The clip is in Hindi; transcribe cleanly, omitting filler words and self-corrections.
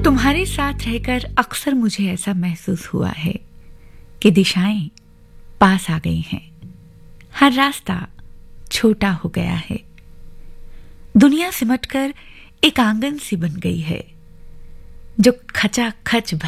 तुम्हारे साथ रहकर अक्सर मुझे ऐसा महसूस हुआ है कि दिशाएं पास आ गई हैं, हर रास्ता छोटा हो गया है, दुनिया सिमटकर एक आंगन सी बन गई है जो खचाखच